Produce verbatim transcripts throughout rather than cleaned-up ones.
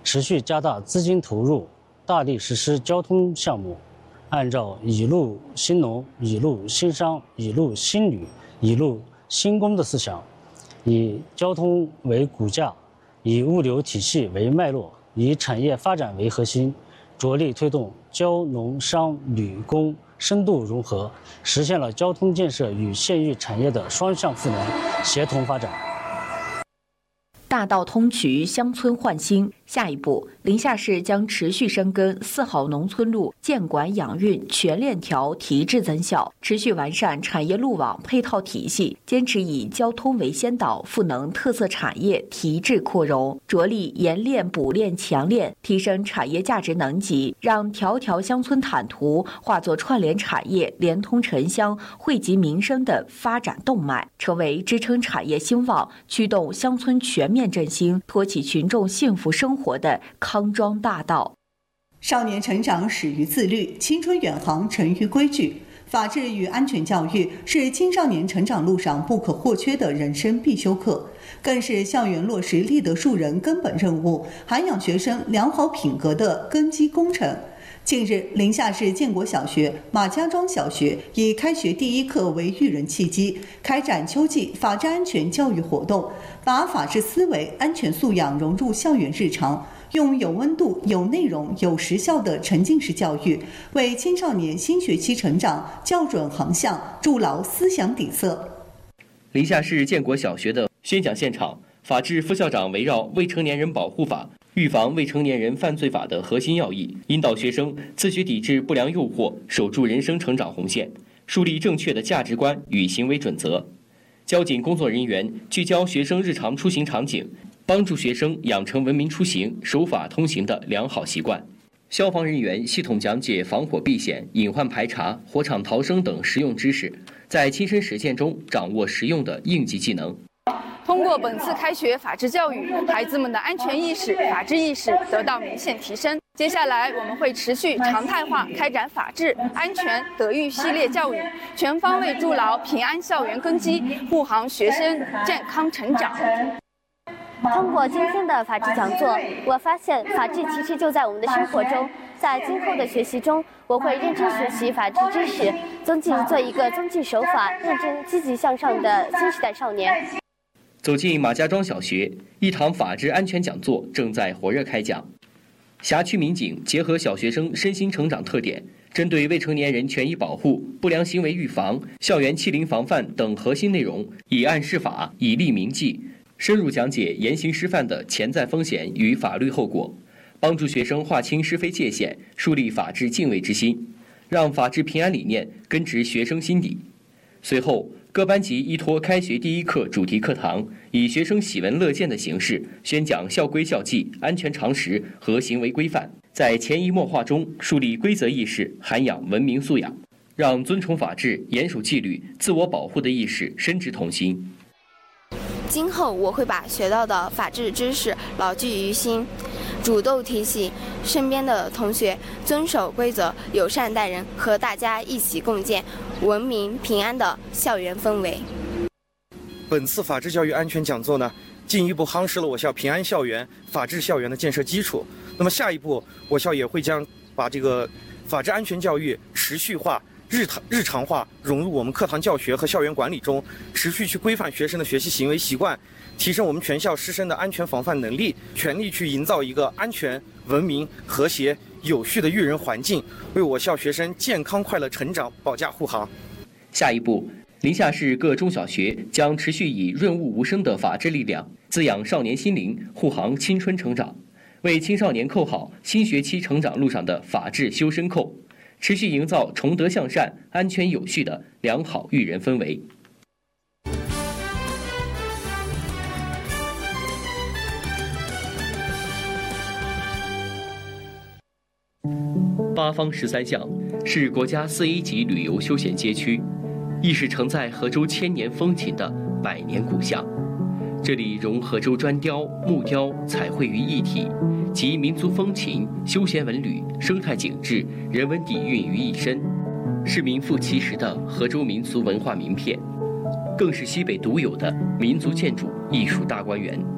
持续加大资金投入，大力实施交通项目，按照以路兴农、以路兴商、以路兴旅、以路兴工的思想，以交通为骨架，以物流体系为脉络，以产业发展为核心，着力推动交农商旅工深度融合，实现了交通建设与县域产业的双向赋能、协同发展。 大道通衢，乡村焕新。下一步，临夏市将持续深耕四好农村路建管养运全链条提质增效，持续完善产业路网配套体系，坚持以交通为先导，赋能特色产业提质扩容，着力研炼补炼强炼，提升产业价值能级，让条条乡村坦途化作串联产业、连通城乡、惠及民生的发展动脉，成为支撑产业兴旺、驱动乡村全面振兴、托起群众幸福生活的康庄大道。 少年成长始于自律，青春远航成于规矩。法治与安全教育是青少年成长路上不可或缺的人生必修课，更是校园落实立德树人根本任务、涵养学生良好品格的根基工程。近日，临夏市建国小学、马家庄小学以开学第一课为育人契机，开展秋季法治安全教育活动，把法治思维、安全素养融入校园日常，用有温度、有内容、有实效的沉浸式教育，为青少年新学期成长校准航向，筑牢思想底色。 临夏市建国小学的宣讲现场，法治副校长围绕《未成年人保护法》、预防未成年人犯罪法的核心要义，引导学生自学抵制不良诱惑，守住人生成长红线，树立正确的价值观与行为准则。交警工作人员聚焦学生日常出行场景，帮助学生养成文明出行、守法通行的良好习惯。消防人员系统讲解防火避险、隐患排查、火场逃生等实用知识，在亲身实践中掌握实用的应急技能。 通过本次开学法治教育，孩子们的安全意识、法治意识得到明显提升。接下来，我们会持续常态化开展法治、安全、德育系列教育，全方位筑牢平安校园根基，护航学生健康成长。 通过今天的法治讲座，我发现法治其实就在我们的生活中。在今后的学习中，我会认真学习法治知识，增进做一个遵纪守法、认真积极向上的新时代少年。 走进马家庄小学，一堂法治安全讲座正在火热开讲。辖区民警结合小学生身心成长特点，针对未成年人权益保护、不良行为预防、校园欺凌防范等核心内容，以案释法，以例明记，深入讲解严刑释犯的潜在风险与法律后果，帮助学生划清是非界限，树立法治敬畏之心，让法治平安理念根植学生心底。随后，各班级依托开学第一课主题课堂，以学生喜闻乐见的形式宣讲校规校纪、安全常识和行为规范，在潜移默化中树立规则意识，涵养文明素养，让尊崇法治、严守纪律、自我保护的意识深植童心。 今后我会把学到的法治知识牢记于心，主动提醒身边的同学遵守规则、友善待人，和大家一起共建文明平安的校园氛围。 本次法治教育安全讲座呢，进一步夯实了我校平安校园、法治校园的建设基础。那么下一步，我校也会将把这个法治安全教育持续化、日常日常化融入我们课堂教学和校园管理中，持续去规范学生的学习行为习惯，提升我们全校师生的安全防范能力，全力去营造一个安全、文明、和谐、有序的育人环境，为我校学生健康快乐成长保驾护航。 下一步，临夏市各中小学将持续以润物无声的法治力量，滋养少年心灵，护航青春成长，为青少年扣好新学期成长路上的法治修身扣，持续营造崇德向善、安全有序的良好育人氛围。八方十三巷是国家四 A 级旅游休闲街区，亦是承载河州千年风情的百年古巷。这里融河州砖雕、木雕、彩绘于一体，集民族风情、休闲文旅、生态景致、人文底蕴于一身，是名副其实的河州民俗文化名片，更是西北独有的民族建筑艺术大观园。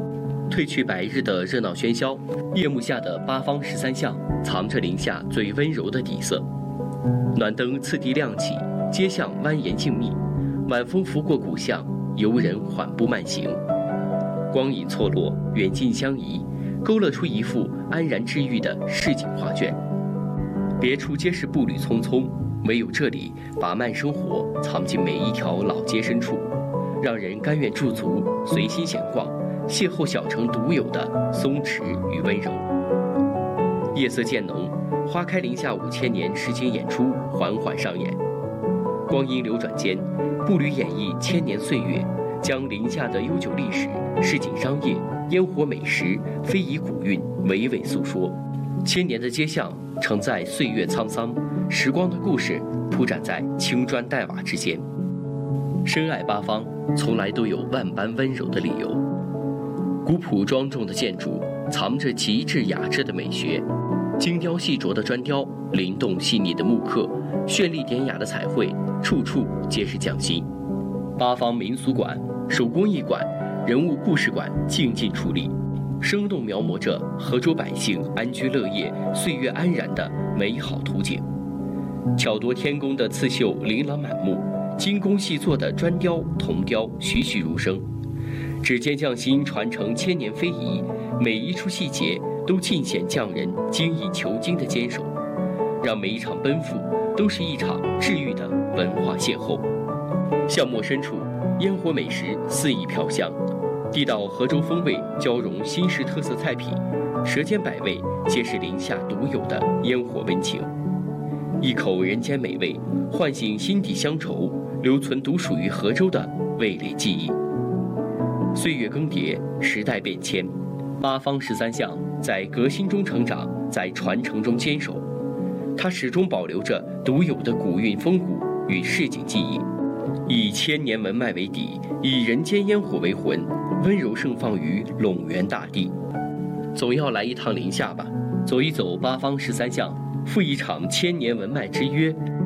褪去白日的热闹喧嚣，夜幕下的八方十三巷藏着宁夏最温柔的底色。暖灯次第亮起，街巷蜿蜒静谧，晚风拂过古巷，游人缓步慢行，光影错落，远近相宜，勾勒出一幅安然治愈的市井画卷。别处皆是步履匆匆，唯有这里把慢生活藏进每一条老街深处，让人甘愿驻足，随心闲逛，邂逅小城独有的松弛与温柔。夜色渐浓，花开林下五千年实景演出缓缓上演。光阴流转间，步履演绎千年岁月，将林夏的悠久历史、市井商业、烟火美食、非遗古韵娓娓诉说。千年的街巷承载岁月沧桑，时光的故事铺展在青砖黛瓦之间。深爱八方，从来都有万般温柔的理由。古朴庄重的建筑藏着极致雅致的美学，精雕细琢的砖雕，灵动细腻的木刻，绚丽典雅的彩绘，处处皆是匠心。八方民俗馆、手工艺馆、人物故事馆静静矗立，生动描摹着河州百姓安居乐业、岁月安然的美好图景。巧夺天工的刺绣琳琅满目，精工细作的砖雕、铜雕栩栩如生。指尖匠心传承千年非遗，每一处细节都尽显匠人精益求精的坚守，让每一场奔赴都是一场治愈的文化邂逅。巷陌深处，烟火美食肆意飘香，地道河州风味交融新式特色菜品，舌尖百味皆是宁夏独有的烟火温情。一口人间美味，唤醒心底乡愁，留存独属于河州的味蕾记忆。岁月更迭，时代变迁，八方十三巷在革新中成长，在传承中坚守。它始终保留着独有的古韵风骨与市井记忆，以千年文脉为底，以人间烟火为魂，温柔盛放于陇原大地。总要来一趟宁夏吧，走一走八方十三巷，赴一场千年文脉之约，